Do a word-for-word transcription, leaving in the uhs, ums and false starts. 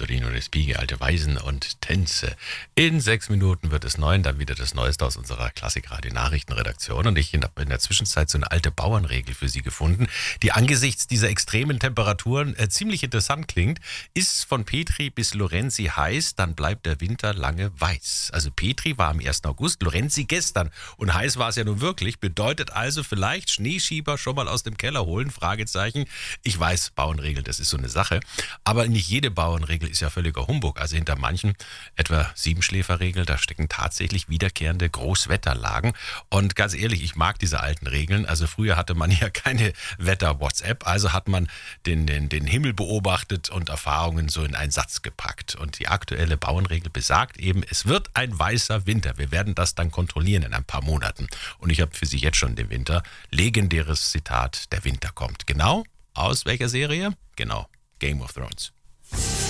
Torino Respighi, alte Weisen und Tänze. In sechs Minuten wird es neun, dann wieder das Neueste aus unserer Klassikradio-Nachrichtenredaktion. Und ich habe in der Zwischenzeit so eine alte Bauernregel für Sie gefunden, die angesichts dieser extremen Temperaturen äh, ziemlich interessant klingt. Ist von Petri bis Lorenzi heiß, dann bleibt der Winter lange weiß. Also Petri war am ersten August, Lorenzi gestern. Und heiß war es ja nun wirklich. Bedeutet also vielleicht Schneeschieber schon mal aus dem Keller holen? Fragezeichen. Ich weiß, Bauernregel, das ist so eine Sache. Aber nicht jede Bauernregel ist ja völliger Humbug. Also hinter manchen, etwa Siebenschläferregel, da stecken tatsächlich wiederkehrende Großwetterlagen. Und ganz ehrlich, ich mag diese alten Regeln. Also früher hatte man ja keine Wetter-WhatsApp, also hat man den, den, den Himmel beobachtet und Erfahrungen so in einen Satz gepackt. Und die aktuelle Bauernregel besagt eben, es wird ein weißer Winter. Wir werden das dann kontrollieren in ein paar Monaten. Und ich habe für Sie jetzt schon den Winter. Legendäres Zitat, der Winter kommt. Genau aus welcher Serie? Genau, Game of Thrones.